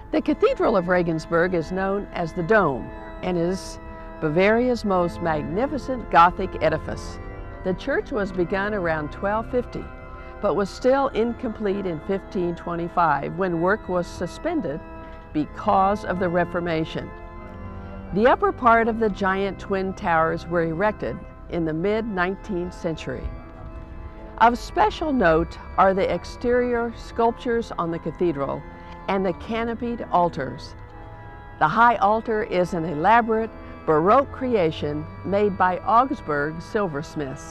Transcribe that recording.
The Cathedral of Regensburg is known as the Dome and is Bavaria's most magnificent Gothic edifice. The church was begun around 1250, but was still incomplete in 1525 when work was suspended because of the Reformation. The upper part of the giant twin towers were erected in the mid-19th century. Of special note are the exterior sculptures on the cathedral and the canopied altars. The high altar is an elaborate Baroque creation made by Augsburg silversmiths.